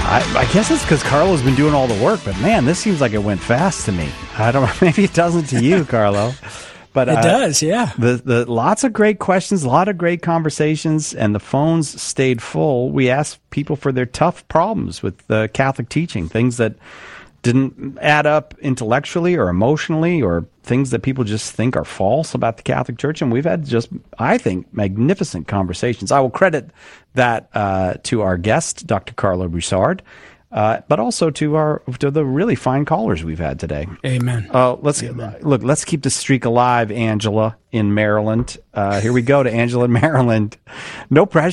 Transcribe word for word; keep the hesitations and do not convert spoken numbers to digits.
I, I guess it's because Carlo's been doing all the work, but man, this seems like it went fast to me. I don't know. Maybe it doesn't to you, Carlo. But it uh, does, yeah. The the lots of great questions, a lot of great conversations, and the phones stayed full. We asked people for their tough problems with the Catholic teaching, things that didn't add up intellectually or emotionally, or things that people just think are false about the Catholic Church. And we've had just, I think, magnificent conversations. I will credit that uh, to our guest, Doctor Carlo Broussard. Uh, but also to our to the really fine callers we've had today. Amen. Uh, let's Amen. look. Let's keep the streak alive, Angela in Maryland. Uh, here we go to Angela in Maryland. No pressure.